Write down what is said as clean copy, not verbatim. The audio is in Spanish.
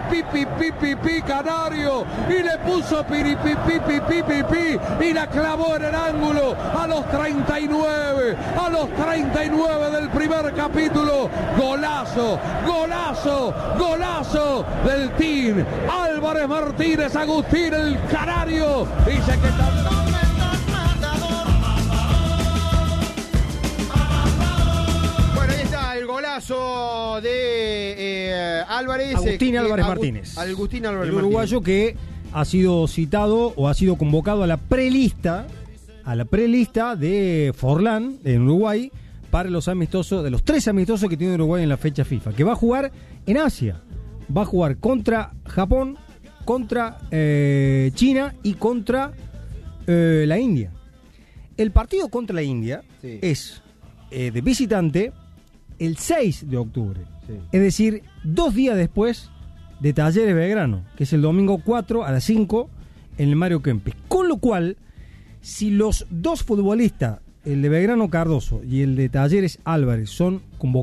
piripipipipipi Canario y le puso piripipipipipipi y la clavó en el ángulo a los 39 del primer capítulo. Golazo, golazo, golazo del Team Álvarez Martínez Agustín, el Canario. Dice que está... El golazo de Álvarez. Agustín Álvarez Martínez. Agustín Álvarez el uruguayo Martínez. que ha sido citado o ha sido convocado a la prelista de Forlán en Uruguay para los amistosos, de los 3 amistosos que tiene Uruguay en la fecha FIFA, que va a jugar en Asia. Va a jugar contra Japón, contra China y contra la India. El partido contra la India es de visitante el 6 de octubre. Sí. Es decir, 2 días después de Talleres Belgrano, que es el domingo 4 a las 5 en el Mario Kempes. Con lo cual, si los 2 futbolistas, el de Belgrano Cardoso y el de Talleres Álvarez, son convocados